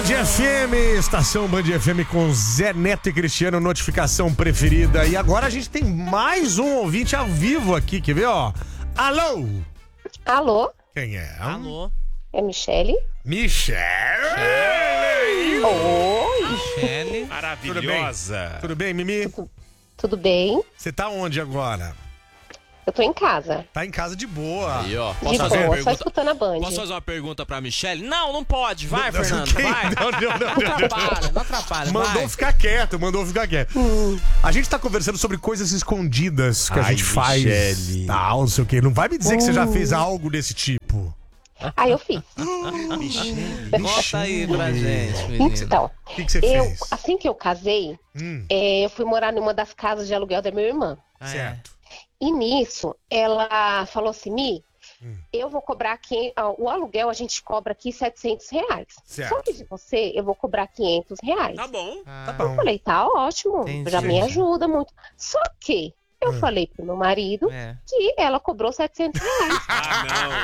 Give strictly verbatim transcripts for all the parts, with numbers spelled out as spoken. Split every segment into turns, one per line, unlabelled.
F M, estação Band F M com Zé Neto e Cristiano, notificação preferida. E agora a gente tem mais um ouvinte ao vivo aqui, quer ver, ó? Alô?
Alô?
Quem é?
Alô?
É Michele?
Michele!
Oi!
Michele.
Maravilhosa. Tudo bem, Mimi?
Tudo, tudo bem?
Você tá onde agora?
Eu tô em casa.
Tá em casa de boa.
Aí, ó.
De
Posso fazer uma
boa, só
pergunta?
escutando a Band.
Posso fazer uma pergunta pra Michele? Não, não pode. Vai,
Não,
Fernando,
quem?
vai.
Não, não, não,
Não
não, não.
atrapalha, não atrapalha,
Mandou
vai.
ficar quieto, mandou ficar quieto.
Hum.
A gente tá conversando sobre coisas escondidas que a
Ai,
gente faz.
Michele.
Tal, não sei o quê. Não vai me dizer que você já
Hum.
fez algo desse tipo.
Ah, eu fiz.
Conta aí pra gente, menina.
Então,
O que, que você
eu,
fez?
assim que eu casei,
Hum,
é, eu fui morar numa das casas de aluguel da minha irmã.
Ah, é.
certo.
E nisso, ela falou assim, Mi,
Hum.
eu vou cobrar aqui, ó, o aluguel a gente cobra aqui setecentos reais.
Certo.
Só que de você, eu vou cobrar quinhentos reais.
Tá bom.
Ah,
bom.
Eu falei, tá ótimo,
Entendi.
já me ajuda muito. Só que eu
Hum.
falei pro meu marido
É.
que ela cobrou setecentos reais.
Ah,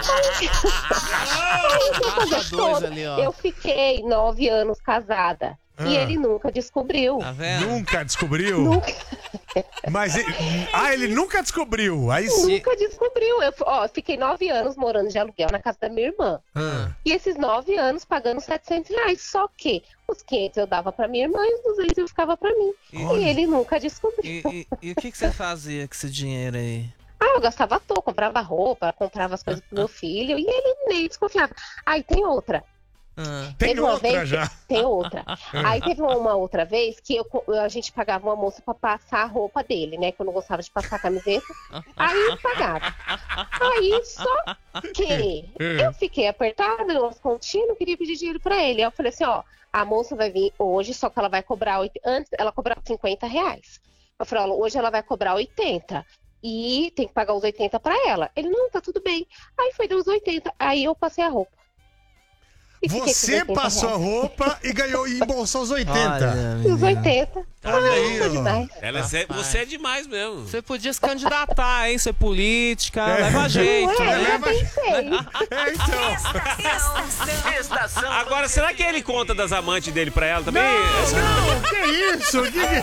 Racha dois ali, ó.
Eu fiquei nove anos casada
Ah.
e ele nunca descobriu.
Tá vendo?
Nunca descobriu?
Nunca,
Mas ele... Ah, ele nunca descobriu. Aí sim.
nunca descobriu. Eu ó, fiquei nove anos morando de aluguel na casa da minha irmã.
Ah.
E esses nove anos pagando setecentos reais. Só que os quinhentos eu dava pra minha irmã e os duzentos eu ficava pra mim.
Olha.
E ele nunca descobriu.
E, e- e o que, que você fazia com esse dinheiro aí?
Ah, eu gastava à toa, comprava roupa, comprava as coisas pro meu filho e ele nem desconfiava. Aí tem outra.
Ah,
Tem
Teve uma
outra
vez-
já.
Tem outra. Aí teve uma outra vez que eu co- a gente pagava uma moça pra passar a roupa dele, né? Que eu não gostava de passar a camiseta. Aí eu pagava. Aí só que eu fiquei apertada, nos continhos, não queria pedir dinheiro pra ele. Aí eu falei assim, ó, a moça vai vir hoje, só que ela vai cobrar oit- antes ela cobrava cinquenta reais. Eu falei, ó, hoje ela vai cobrar oitenta. E tem que pagar os oitenta pra ela. Ele, não, tá tudo bem. Aí foi deu os oitenta. Aí eu passei a roupa. E fiquei com os
Você
oitenta
passou a
reais.
roupa e ganhou e embolsou os oitenta.
olha,
Os
menina.
oitenta.
Olha
Ah,
aí,
foi
ó.
demais.
Ela é,
Rapaz.
você é demais mesmo.
Você podia se candidatar, hein? Ser política,
É.
leva jeito,
Ué, eu
né?
já pensei.
É, então.
Estação
Agora, será que ele conta das amantes dele pra ela também?
Não, que isso? Que que...